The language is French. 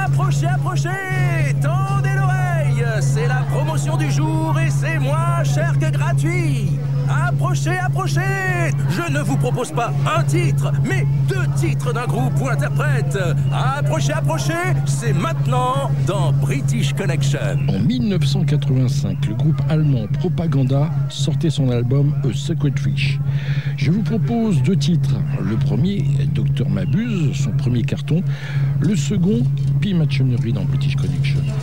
Approchez, approchez, tendez l'oreille. C'est la promotion du jour et c'est moins cher que gratuit. Approchez, approchez. Je ne vous propose pas un titre, mais 2 titres d'un groupe ou interprète. Approchez, approchez, c'est maintenant dans British Connection. En 1985, le groupe allemand Propaganda sortait son album A Secret Fish. Je vous propose 2 titres. Le premier, Dr Mabuse, son premier carton. Le second, P. Machinery dans British Connection.